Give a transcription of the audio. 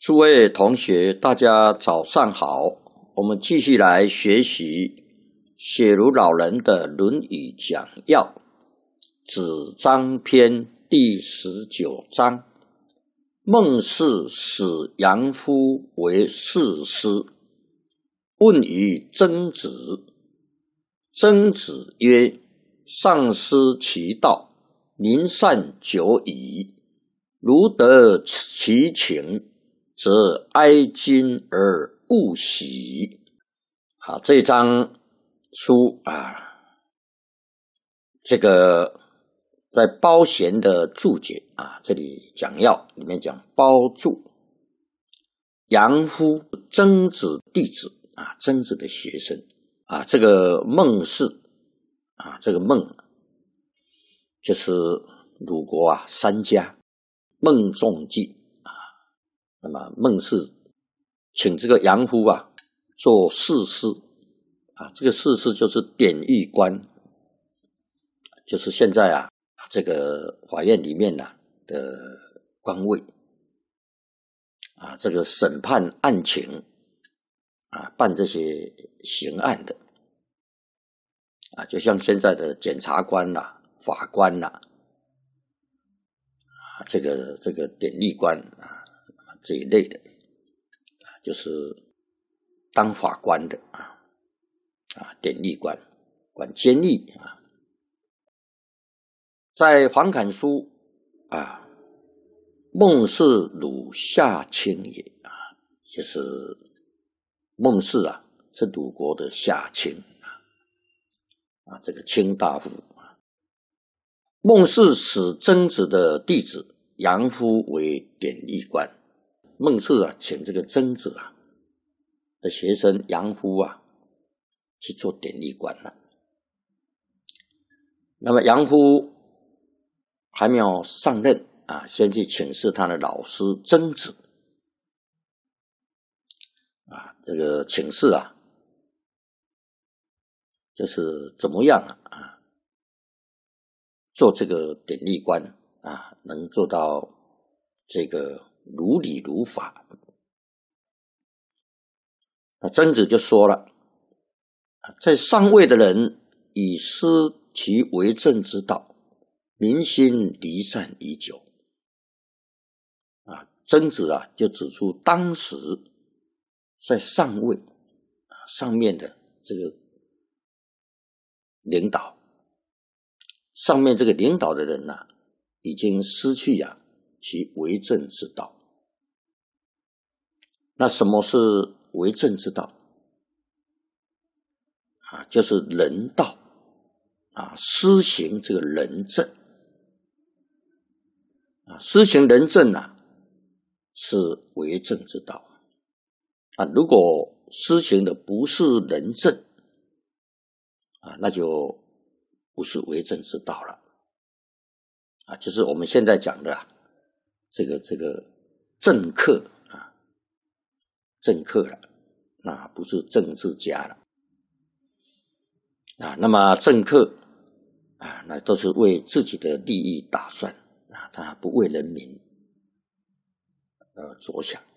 诸位同学，大家早上好。我们继续来学习写如老人的《论语讲要》子张篇第19章。孟氏使杨夫为士师，问于曾子。曾子曰：上师其道，民善久矣。如得其情，则哀今而勿喜。这一章书这个在包贤的注解这里讲要里面讲包注。杨夫，曾子弟子曾子的学生这个孟氏这个孟就是鲁国三家孟仲季那么孟氏请这个杨夫做士师这个士师就是典狱官，就是现在这个法院里面的官位这个审判案情办这些刑案的就像现在的检察官法官这个典狱官这一类的就是当法官的典狱官管监狱在黄侃书孟氏鲁下卿也就是孟氏是鲁国的下卿这个卿大夫。孟氏使曾子的弟子杨夫为典狱官。孟氏请这个曾子的学生杨夫去做典狱官了。那么杨夫还没有上任先去请示他的老师曾子这个请示就是怎么样做这个典狱官能做到这个如理如法。那曾子就说了，在上位的人已失其为政之道，民心离散已久。曾子就指出当时在上位上面的这个领导，上面这个领导的人已经失去其为政之道。那什么是为政之道就是仁道施行这个仁政施行仁政是为政之道如果施行的不是仁政那就不是为政之道了就是我们现在讲的这个政客政客了那不是政治家了那么政客那都是为自己的利益打算他不为人民着想